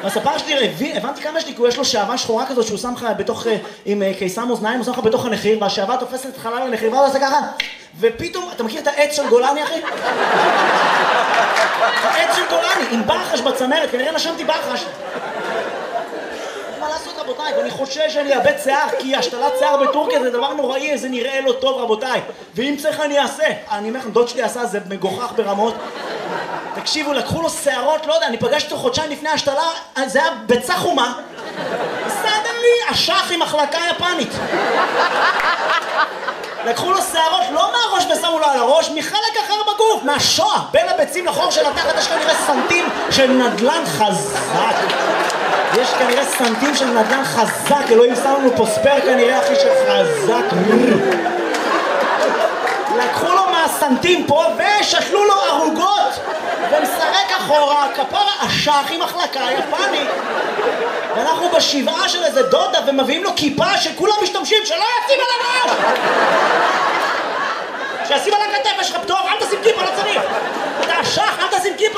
הספר שלי, הבנתי כמה יש לי, כי יש לו שעבה שחורה כזאת שהוא שם לך בתוך, עם קיסם אוזניים, הוא שם לך בתוך הנחיר, והשעבה תופסת את חלל הנחיר, ואז עושה ככה, ופתאום, אתה מכיר את העץ של גולני, אחי? העץ של גולני, עם ברחש בצמרת, כנראה נשמתי ברחש. מה לעשות רבותיי, ואני חושש שאני אאבד שיער, כי השתלת שיער בטורקיה זה דבר נוראי, זה נראה לא טוב רבותיי, ואם צריך אני אעשה. אני אומר לכם, דוד שלי עשה, זה מגוחך ברמות. תקשיבו, לקחו לו שערות, לא יודע, אני פגשתי אותו חודשיים לפני השתלה, זה היה ביצה חומה. סדנלי, אשך עם מחלקה יפנית. לקחו לו שערות, לא מהראש ושמו לו על הראש, מחלק אחר בגוף, מהשוע, בין הביצים לחור של התחת, יש כנראה סנטים של נדלן חזק. יש כנראה סנטים של נדלן חזק, אלוהים שם לנו פה ספר כנראה אחי של חזק. לקחו לו מהסנטים פה ושתלו לו ערוגות ומסרק אחורה, כפרה אשך עם מחלקה יפנית. ואנחנו בשבעה של איזה דודה ומביאים לו כיפה שכולם משתמשים, שלא ישים על הראש! שישים על הכתף, יש לך פטור, אל תשים כיפה, לא צריך! אתה אשך, אל תשים כיפה!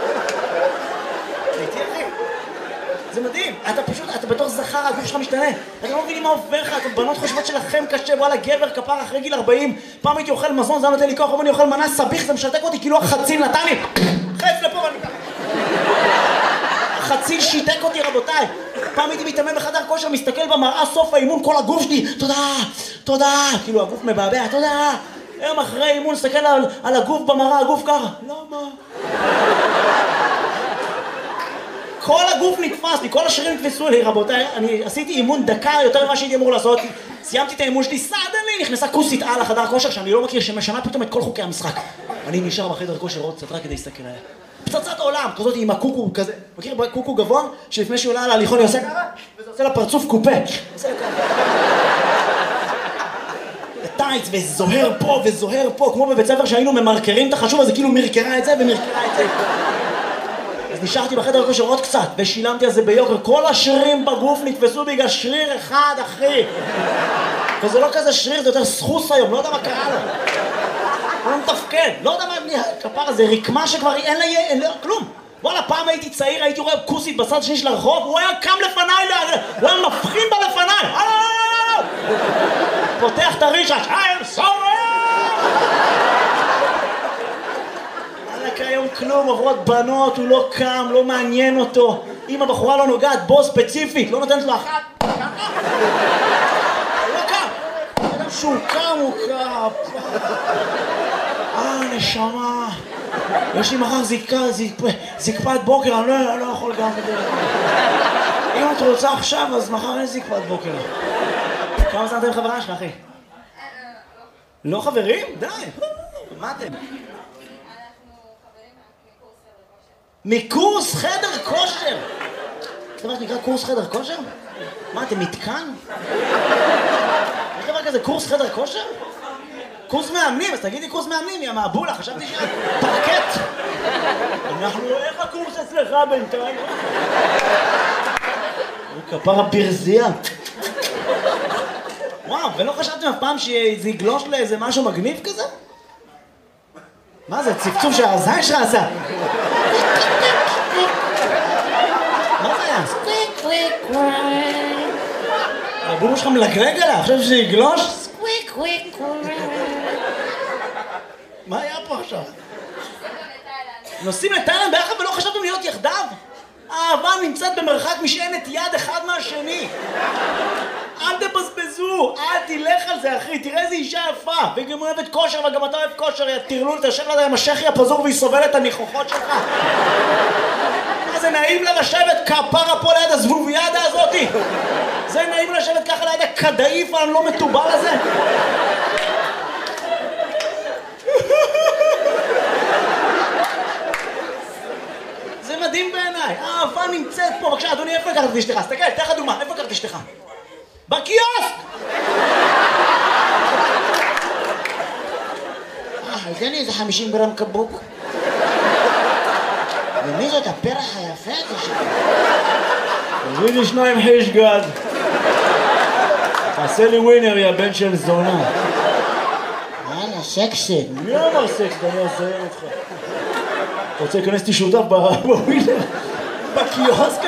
הייתי אחי, זה מדהים, אתה פשוט, אתה בתור זכר, הגוף שלך משתנה. אתה לא מבינים מה עובר לך, אתם בנות חושבות שלכם קשה, וואלה גבר כפר אחרי גיל 40, פעם הייתי אוכל מזון, זה היה נותן לי כוח, אבל אני אוכל מנה סביך, זה משתק אותי, כאילו החציל נתן לי, חץ לפה ואני ככה. החציל שיתק אותי רבותיי. פעם הייתי מתאמן בחדר כושר, מסתכל במראה, סוף האימון, כל הגוף שלי, תודה, תודה, כאילו הגוף מבעבע, תודה. היום אחרי אימון, מסתכל על הגוף במראה, הגוף ככה, למה? כל הגוף נתפס לי, כל השרירים נתפסו לי, רבותיי, אני עשיתי אימון דקה יותר ממה שהייתי אמור לעשות, סיימתי את האימון שלי, סדנלי, נכנסה כוסית על החדר כושר שאני לא מכיר, שמשנה פתאום את כל חוקי המשחק. אני נשאר בחדר כושר עוד קצת רק כדי להסתכל עליה. פצצת עולם, כזאת עם הקוקו כזה, מכיר קוקו גבוה? שלפני שהוא עולה על ההליכון היא עושה ככה, וזה עושה לה פרצוף קופה. עושה לה ככה. טייץ, וזוהר פה וזוהר פה, כמו בבית ספר שהיינו ממרקרים את החשוב, אז זה כאילו מרקרה את זה ומרקרה את זה. אז נשארתי בחדר כושר עוד קצת, ושילמתי על זה ביוקר. כל השרירים בגוף נתפסו בגלל שריר אחד, אחי. וזה לא כזה שריר, זה יותר סחוס היום, לא יודע מה קרה לו. הוא לא מתפקד, לא יודע מה כפרה, זה רקמה שכבר אין לה כלום. וואלה, פעם הייתי צעיר, הייתי רואה כוסית בצד השני של הרחוב, הוא היה קם לפניי, הוא היה מבחין בה לפניי. פותח את הרישש, I'm sorry! היום כלום, עוברות בנות, הוא לא קם, לא מעניין אותו. אם הבחורה לא נוגעת בו ספציפית, לא נותנת לו אחת, ככה. הוא לא קם. אדם שהוא קם, הוא קם. נשמה. יש לי מחר זקפת בוקר, אני לא יכול גם בדרך. אם את רוצה עכשיו, אז מחר אין זקפת בוקר. כמה זמן אתם חברה שלך, אחי? לא חברים? די. מה אתם? מקורס חדר כושר. יש דבר שנקרא קורס חדר כושר? מה, אתם מתקן? יש דבר כזה קורס חדר כושר? קורס מאמנים, אז תגידי קורס מאמנים, יא מעבולה, חשבתי שאת פרקט. אנחנו, איך הקורס אצלך בינתיים? הוא כפר הברזייה. וואו, ולא חשבתם אף פעם שזה יגלוש לאיזה משהו מגניב כזה? מה זה, צפצוף שהזין שלך עשה? מה זה היה? סקוויק קוויק קוויק. הבום שלך מלגלג עליו, עכשיו שזה יגלוש? סקוויק קוויק קוויק. מה היה פה עכשיו? נוסעים לתאילנד ביחד ולא חשבתם להיות יחדיו? האהבה נמצאת במרחק משענת יד אחד מהשני. אל תבזבזו, אל תלך על זה אחי, תראה איזה אישה יפה, וגם אוהבת כושר וגם אתה אוהב כושר, תרלו, תשב לה עם השכי הפזור והיא סובלת את הניחוחות שלך. מה זה נעים לה לשבת כפרה פה ליד הזבוביאדה הזאתי? זה נעים לשבת ככה ליד הכדאיף הלא מטובל הזה? זה מדהים בעיניי, האהבה נמצאת פה. בבקשה אדוני, איפה לקחת את אשתך? תסתכל, תן לך דוגמה, איפה לקחת את אשתך? בקיוסק! תן לי איזה 50 גרם קבוק. ומי זאת הפרח היפה הזה שלך? תביא לי 2 חיש גד. תעשה לי ווינר, יא בן של זונה. יאללה, סקסי. מי אמר סקס? אני אעשה אותך. אתה רוצה להיכנס איתי שותף בווינר? בקיוסק?